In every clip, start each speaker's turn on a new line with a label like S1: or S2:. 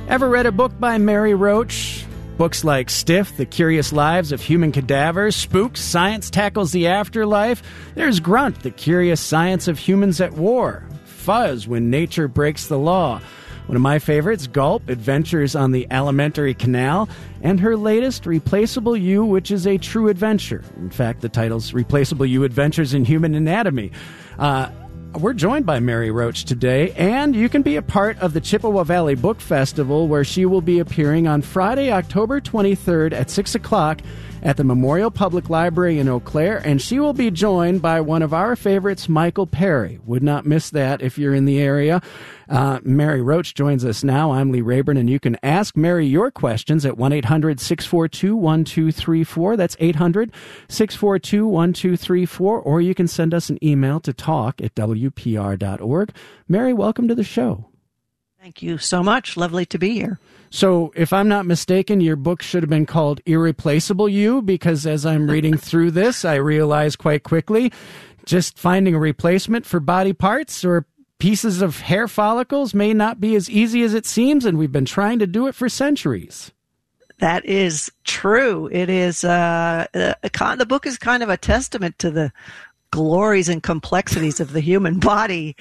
S1: Ever read a book by Mary Roach? Books like Stiff, The Curious Lives of Human Cadavers, Spooks, Science Tackles the Afterlife. There's Grunt, The Curious Science of Humans at War. Fuzz, When Nature Breaks the Law. One of my favorites, Gulp, Adventures on the Alimentary Canal, and her latest, Replaceable You, which is a true adventure. In fact, the title's Replaceable You, Adventures in Human Anatomy. We're joined by Mary Roach today, and you can be a part of the Chippewa Valley Book Festival, where she will be appearing on Friday, October 23rd at 6 o'clock at the Memorial Public Library in Eau Claire, and she will be joined by one of our favorites, Michael Perry. Would not miss that if you're in the area. Mary Roach joins us now. I'm Lee Rayburn, and you can ask Mary your questions at 1-800-642-1234. That's 800-642-1234, or you can send us an email to talk@wpr.org. Mary, welcome to the show.
S2: Thank you so much. Lovely to be here.
S1: So, if I'm not mistaken, your book should have been called Irreplaceable You, because as I'm reading through this, I realize quite quickly just finding a replacement for body parts or pieces of hair follicles may not be as easy as it seems, and we've been trying to do it for centuries.
S2: That is true. It is the book is kind of a testament to the glories and complexities of the human body.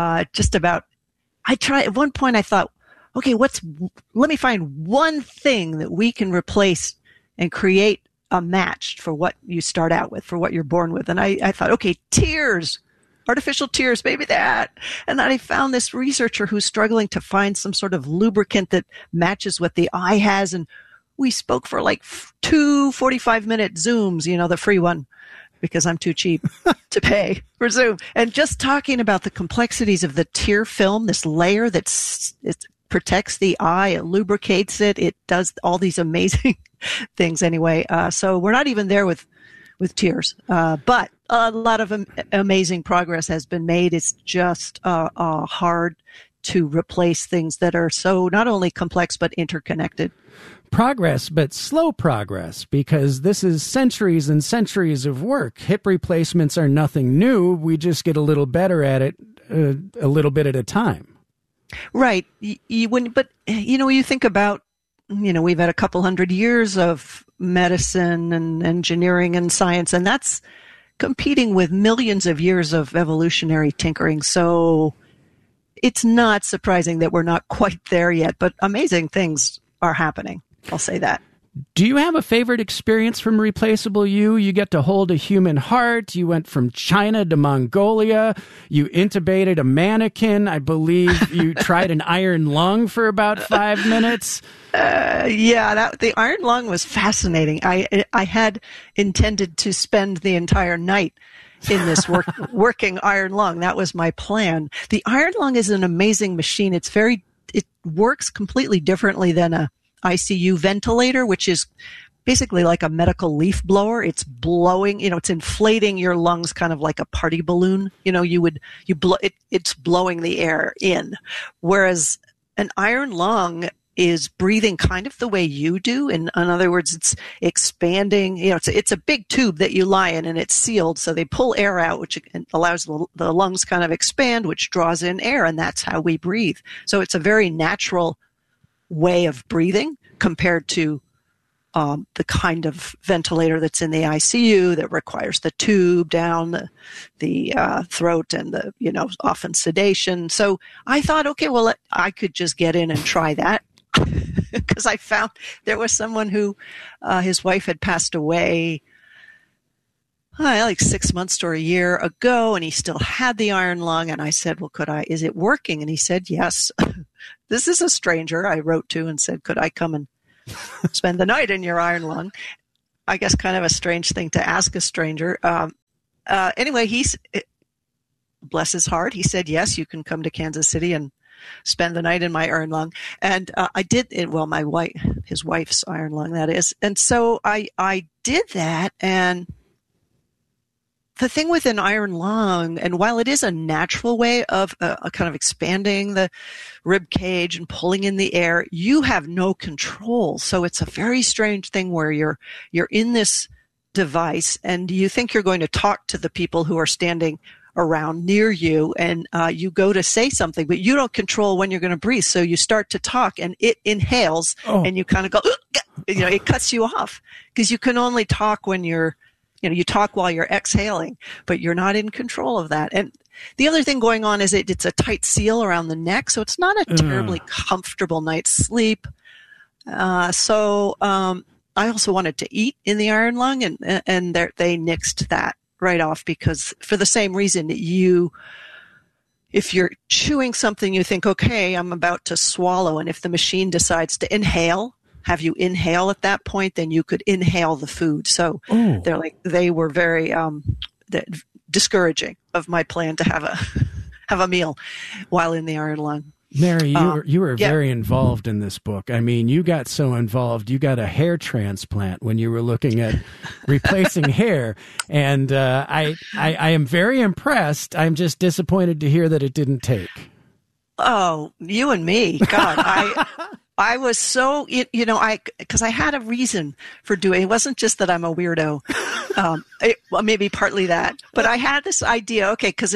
S2: At one point I thought, okay, let me find one thing that we can replace and create a match for what you start out with, for what you're born with. And I thought, okay, tears. Artificial tears, maybe that. And then I found this researcher who's struggling to find some sort of lubricant that matches what the eye has. And we spoke for like 2 45-minute Zooms, the free one, because I'm too cheap to pay for Zoom. And just talking about the complexities of the tear film, this layer it protects the eye, it lubricates it, it does all these amazing things anyway. So we're not even there with tears. But a lot of amazing progress has been made. It's just hard to replace things that are so not only complex but interconnected.
S1: Progress, but slow progress, because this is centuries and centuries of work. Hip replacements are nothing new. We just get a little better at it a little bit at a time.
S2: Right. You think about, we've had a couple hundred years of medicine and engineering and science, and that's competing with millions of years of evolutionary tinkering. So it's not surprising that we're not quite there yet, but amazing things are happening. I'll say that.
S1: Do you have a favorite experience from Replaceable You? You get to hold a human heart. You went from China to Mongolia. You intubated a mannequin. I believe you tried an iron lung for about 5 minutes.
S2: The iron lung was fascinating. I had intended to spend the entire night in this working iron lung. That was my plan. The iron lung is an amazing machine. It works completely differently than a ICU ventilator, which is basically like a medical leaf blower. It's blowing, it's inflating your lungs kind of like a party balloon. It's blowing the air in. Whereas an iron lung is breathing kind of the way you do. In other words, it's expanding. It's a big tube that you lie in, and it's sealed. So they pull air out, which allows the lungs kind of expand, which draws in air, and that's how we breathe. So it's a very natural way of breathing compared to the kind of ventilator that's in the ICU that requires the tube down the throat and often sedation. So I thought, okay, well, I could just get in and try that, because I found there was someone who his wife had passed away like 6 months to a year ago, and he still had the iron lung. And I said, well, is it working? And he said, yes. This is a stranger I wrote to and said, could I come and spend the night in your iron lung? I guess kind of a strange thing to ask a stranger. Anyway, bless his heart, he said, yes, you can come to Kansas City and spend the night in my iron lung. And I did it. Well, his wife's iron lung, that is. And so I did that. And the thing with an iron lung, and while it is a natural way of kind of expanding the rib cage and pulling in the air, you have no control. So it's a very strange thing where you're in this device and you think you're going to talk to the people who are standing around near you, and you go to say something, but you don't control when you're going to breathe. So you start to talk, and it inhales, and you kind of go, it cuts you off because you can only talk when you talk while you're exhaling, but you're not in control of that. And the other thing going on is it's a tight seal around the neck, so it's not a terribly comfortable night's sleep. So I also wanted to eat in the iron lung, and they nixed that right off, because for the same reason, if you're chewing something, you think, okay, I'm about to swallow, and if the machine decides to have you inhale at that point, then you could inhale the food. So they were very discouraging of my plan to have a meal while in the iron lung.
S1: Mary, you were very involved in this book. I mean, you got so involved, you got a hair transplant when you were looking at replacing hair. And I am very impressed. I'm just disappointed to hear that it didn't take.
S2: Oh, you and me. God, I was so, because I had a reason for doing it. It wasn't just that I'm a weirdo. Well, maybe partly that. But I had this idea, because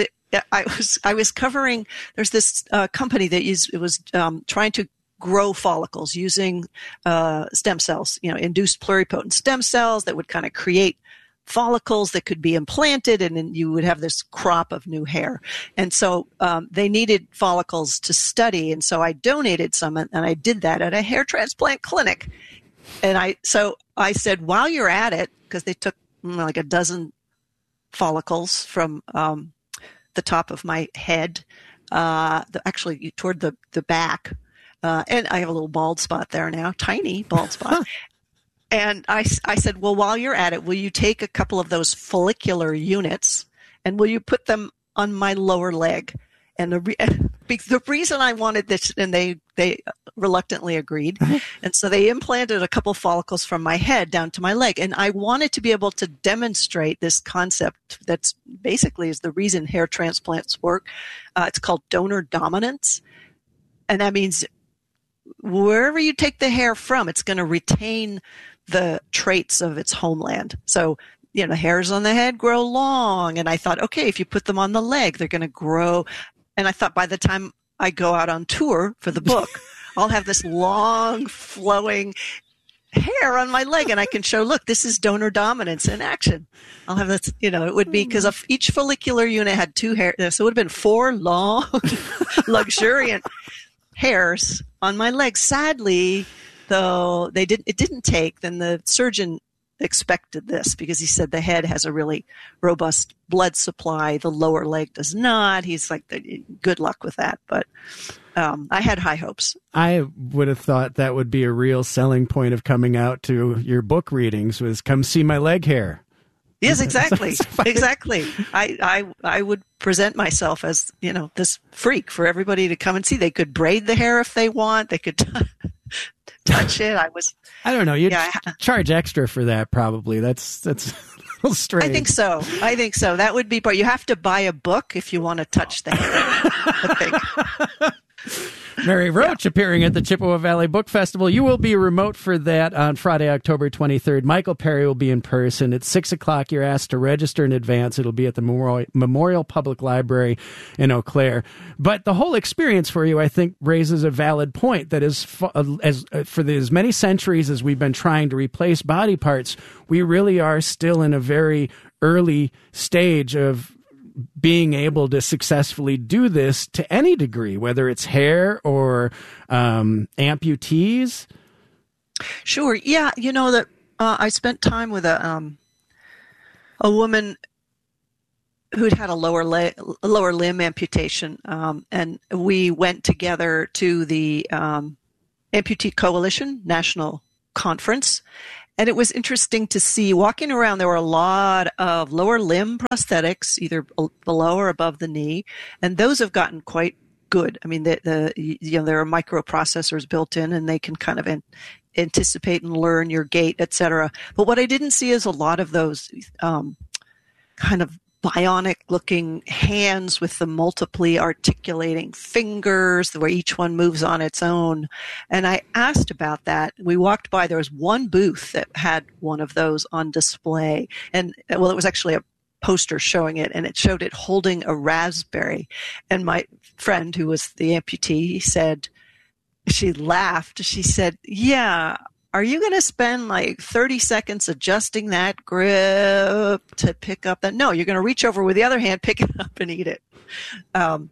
S2: I was covering, there's this company that was trying to grow follicles using stem cells, induced pluripotent stem cells that would kind of create follicles that could be implanted, and then you would have this crop of new hair. And so they needed follicles to study, and so I donated some, and I did that at a hair transplant clinic. And I said, while you're at it, because they took like a dozen follicles from the top of my head, actually toward the back, and I have a little bald spot there now, tiny bald spot. And I said, well, while you're at it, will you take a couple of those follicular units and will you put them on my lower leg? And the reason I wanted this, and they reluctantly agreed, and so they implanted a couple follicles from my head down to my leg. And I wanted to be able to demonstrate this concept that's basically is the reason hair transplants work. It's called donor dominance. And that means wherever you take the hair from, it's going to retain the traits of its homeland. So, hairs on the head grow long. And I thought, okay, if you put them on the leg, they're going to grow. And I thought by the time I go out on tour for the book, I'll have this long flowing hair on my leg and I can show, look, this is donor dominance in action. I'll have this, it would be because each follicular unit had 2 hairs. So it would have been 4 long, luxuriant hairs on my leg. Sadly, though, it didn't take. Then the surgeon expected this because he said the head has a really robust blood supply. The lower leg does not. He's like, good luck with that. But I had high hopes.
S1: I would have thought that would be a real selling point of coming out to your book readings was come see my leg hair.
S2: Yes, exactly. Exactly. I would present myself as, this freak for everybody to come and see. They could braid the hair if they want. They could touch it.
S1: I don't know. You'd charge extra for that probably. That's a little strange.
S2: I think so. That would be part. You have to buy a book if you want to touch the hair. I think.
S1: Mary Roach appearing at the Chippewa Valley Book Festival. You will be remote for that on Friday, October 23rd. Michael Perry will be in person. At 6 o'clock, you're asked to register in advance. It'll be at the Memorial Public Library in Eau Claire. But the whole experience for you, I think, raises a valid point that for as many centuries as we've been trying to replace body parts, we really are still in a very early stage of being able to successfully do this to any degree, whether it's hair or amputees.
S2: Sure. Yeah. That I spent time with a woman who'd had a lower limb amputation. And we went together to the Amputee Coalition National Conference. And it was interesting to see walking around. There were a lot of lower limb prosthetics, either below or above the knee, and those have gotten quite good. I mean, there are microprocessors built in, and they can kind of anticipate and learn your gait, etc. But what I didn't see is a lot of those kind of bionic-looking hands with the multiply articulating fingers, where each one moves on its own. And I asked about that. We walked by. There was one booth that had one of those on display. And, well, it was actually a poster showing it, and it showed it holding a raspberry. And my friend, who was the amputee, said, she laughed. She said, yeah, are you going to spend like 30 seconds adjusting that grip to pick up that? No, you're going to reach over with the other hand, pick it up and eat it. And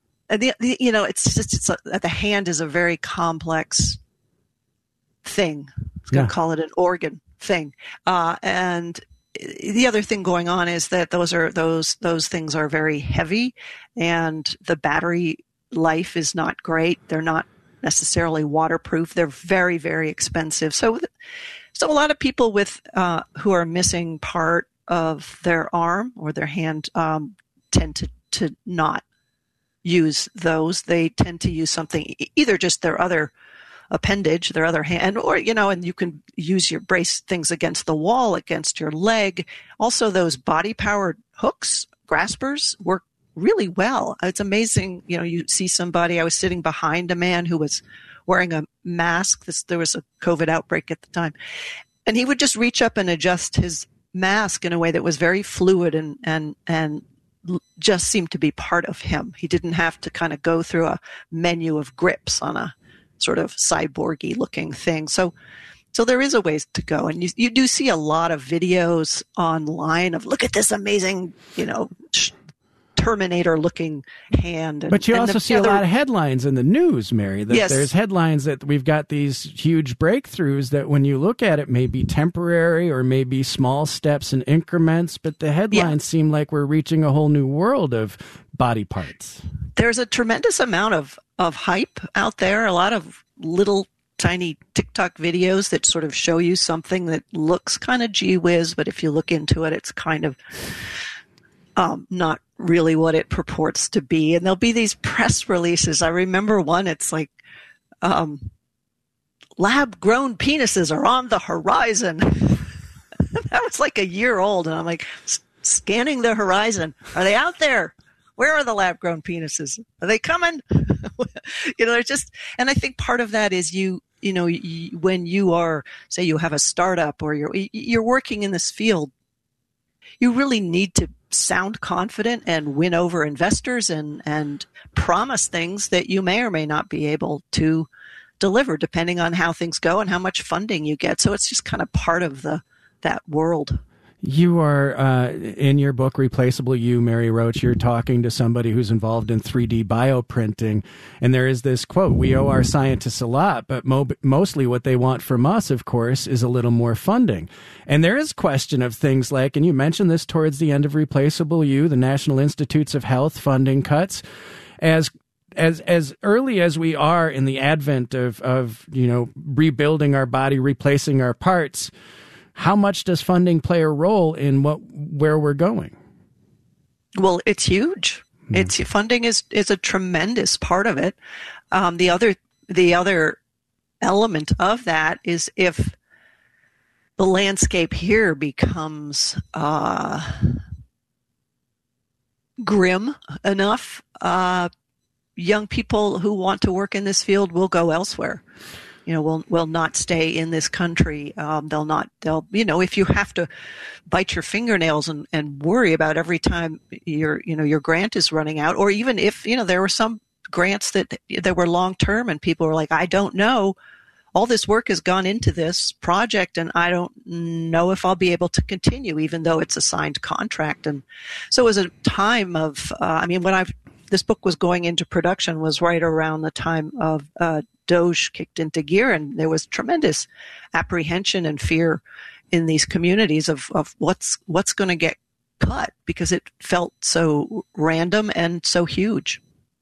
S2: the hand is a very complex thing. It's going to call it an organ thing. And the other thing going on is that those things are very heavy, and the battery life is not great. They're not necessarily waterproof. They're very, very expensive. So a lot of people who are missing part of their arm or their hand tend to not use those. They tend to use something, either just their other appendage, their other hand, or, and you can use your brace things against the wall, against your leg. Also, those body-powered hooks, graspers, work really well. It's amazing. You see somebody, I was sitting behind a man who was wearing a mask. There was a COVID outbreak at the time. And he would just reach up and adjust his mask in a way that was very fluid and just seemed to be part of him. He didn't have to kind of go through a menu of grips on a sort of cyborgy looking thing. So there is a ways to go. And you do see a lot of videos online of, look at this amazing, Terminator looking hand.
S1: But you also see a lot of headlines in the news, Mary, that
S2: yes.
S1: There's headlines that we've got these huge breakthroughs that when you look at it may be temporary or maybe small steps and increments, but the headlines seem like we're reaching a whole new world of body parts.
S2: There's a tremendous amount of hype out there, a lot of little tiny TikTok videos that sort of show you something that looks kind of gee whiz, but if you look into it, it's kind of not really what it purports to be. And there'll be these press releases. I remember one, it's like, lab-grown penises are on the horizon. That was like a year old. And I'm like, scanning the horizon. Are they out there? Where are the lab-grown penises? Are they coming? They're just, and I think part of that is when you are, say you have a startup or you're working in this field, you really need to sound confident and win over investors and promise things that you may or may not be able to deliver depending on how things go and how much funding you get. So it's just kind of part of that world.
S1: You are, in your book, Replaceable You, Mary Roach, you're talking to somebody who's involved in 3D bioprinting. And there is this quote, we owe our scientists a lot, but mostly what they want from us, of course, is a little more funding. And there is question of things like, and you mentioned this towards the end of Replaceable You, the National Institutes of Health funding cuts. As early as we are in the advent of rebuilding our body, replacing our parts, how much does funding play a role in where we're going?
S2: Well, it's huge. Funding is a tremendous part of it. The other element of that is if the landscape here becomes grim enough, young people who want to work in this field will go elsewhere. Will not stay in this country. If you have to bite your fingernails and worry about every time your grant is running out, or even if, there were some grants that were long-term and people were like, I don't know, all this work has gone into this project and I don't know if I'll be able to continue, even though it's a signed contract. And so it was a time of, this book was going into production was right around the time of, DOGE kicked into gear, and there was tremendous apprehension and fear in these communities of what's going to get cut because it felt so random and so huge.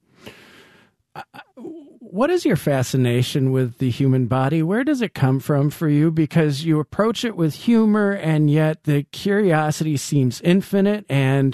S1: What is your fascination with the human body? Where does it come from for you? Because you approach it with humor, and yet the curiosity seems infinite, and